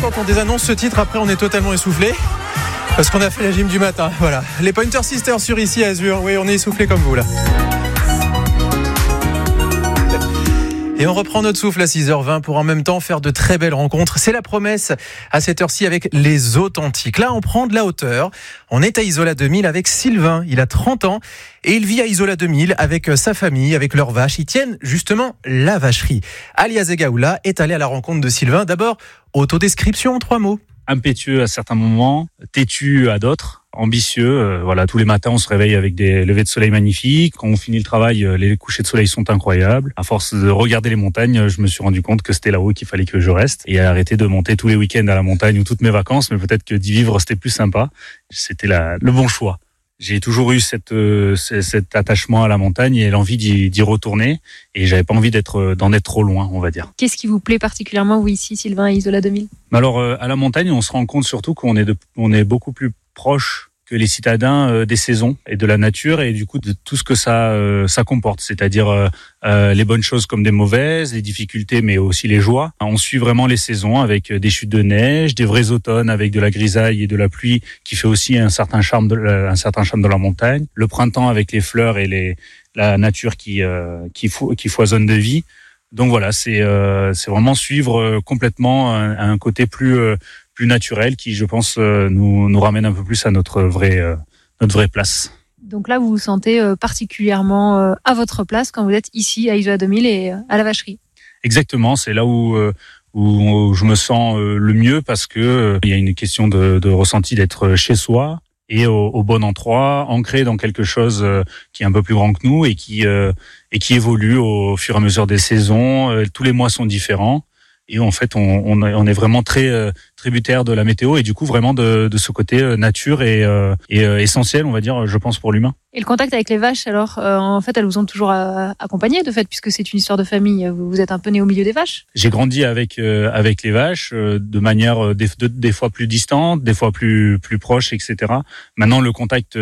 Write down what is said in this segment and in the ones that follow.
quand on désannonce ce titre, après on est totalement essoufflé. Parce qu'on a fait la gym du matin, voilà. Les Pointer Sisters sur ici Azur, oui on est essoufflé comme vous là. Et on reprend notre souffle à 6h20 pour en même temps faire de très belles rencontres. C'est la promesse à cette heure-ci avec les Authentiques. Là, on prend de la hauteur. On est à Isola 2000 avec Sylvain. Il a 30 ans et il vit à Isola 2000 avec sa famille, avec leurs vaches. Ils tiennent justement la vacherie. Ali Zegaoula est allé à la rencontre de Sylvain. D'abord, autodescription en 3 mots. Impétueux à certains moments, têtu à d'autres, ambitieux. Voilà, tous les matins, on se réveille avec des levées de soleil magnifiques. Quand on finit le travail, les couchers de soleil sont incroyables. À force de regarder les montagnes, je me suis rendu compte que c'était là-haut qu'il fallait que je reste et arrêter de monter tous les week-ends à la montagne ou toutes mes vacances. Mais peut-être que d'y vivre, c'était plus sympa. C'était le bon choix. J'ai toujours eu cet attachement à la montagne et l'envie d'y retourner. Et j'avais pas envie d'en être trop loin, on va dire. Qu'est-ce qui vous plaît particulièrement, vous, ici, Sylvain, à Isola 2000 ? Alors, à la montagne, on se rend compte surtout qu'on est beaucoup plus proche que les citadins des saisons et de la nature et du coup de tout ce que ça comporte, c'est-à-dire les bonnes choses comme des mauvaises, les difficultés mais aussi les joies. On suit vraiment les saisons avec des chutes de neige, des vrais automnes avec de la grisaille et de la pluie qui fait aussi un certain charme de la montagne. Le printemps avec les fleurs et la nature qui foisonne de vie. Donc voilà, c'est vraiment suivre complètement un côté plus naturel qui, je pense, nous ramène un peu plus à notre vraie place. Donc là, vous vous sentez particulièrement à votre place quand vous êtes ici à Isola 2000 et à la vacherie. Exactement, c'est là où je me sens le mieux parce que il y a une question de ressenti d'être chez soi et au bon endroit, ancré dans quelque chose qui est un peu plus grand que nous et qui évolue au fur et à mesure des saisons. Tous les mois sont différents. Et en fait, on est vraiment très tributaire de la météo et du coup vraiment de ce côté nature et essentiel, on va dire, je pense, pour l'humain. Et le contact avec les vaches, alors, en fait, elles vous ont toujours accompagné, de fait, puisque c'est une histoire de famille. Vous êtes un peu né au milieu des vaches. J'ai grandi avec les vaches de manière des fois plus distante, des fois plus proche, etc. Maintenant, le contact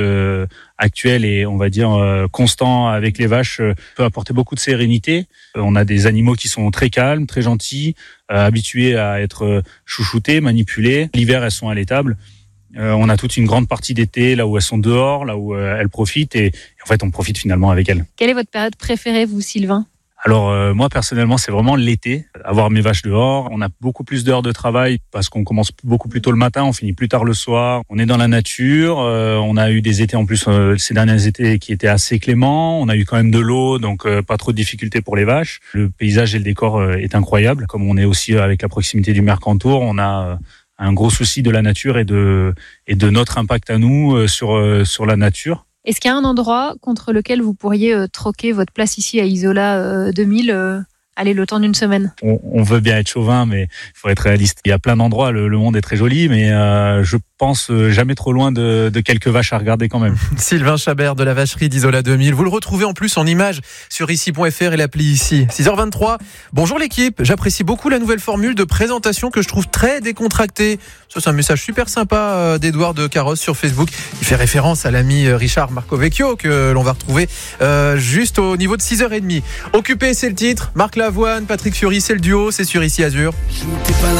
actuel et on va dire constant avec les vaches peut apporter beaucoup de sérénité. On a des animaux qui sont très calmes, très gentils, habitués à être chouchoutés, manipulés. L'hiver, elles sont allaitables. On a toute une grande partie d'été là où elles sont dehors, là où elles profitent et en fait on profite finalement avec elles. Quelle est votre période préférée, vous, Sylvain ? Alors moi personnellement c'est vraiment l'été, avoir mes vaches dehors. On a beaucoup plus d'heures de travail parce qu'on commence beaucoup plus tôt le matin, on finit plus tard le soir. On est dans la nature, on a eu des étés en plus ces derniers étés qui étaient assez cléments. On a eu quand même de l'eau, donc pas trop de difficultés pour les vaches. Le paysage et le décor est incroyable. Comme on est aussi avec la proximité du Mercantour, on a un gros souci de la nature et de notre impact à nous sur la nature. Est-ce qu'il y a un endroit contre lequel vous pourriez troquer votre place ici à Isola 2000 allez, le temps d'une semaine ? On veut bien être chauvin, mais il faut être réaliste. Il y a plein d'endroits, le monde est très joli, mais je pense jamais trop loin de quelques vaches à regarder quand même. Sylvain Chabert de la vacherie d'Isola 2000. Vous le retrouvez en plus en images sur ici.fr et l'appli ici. 6h23. Bonjour l'équipe. J'apprécie beaucoup la nouvelle formule de présentation que je trouve très décontractée. Ça, c'est un message super sympa d'Edouard de Carrosse sur Facebook. Il fait référence à l'ami Richard Marcovecchio que l'on va retrouver juste au niveau de 6h30. Occupé, c'est le titre. Marc Lavoine, Patrick Fiori, c'est le duo. C'est sur Ici Azur.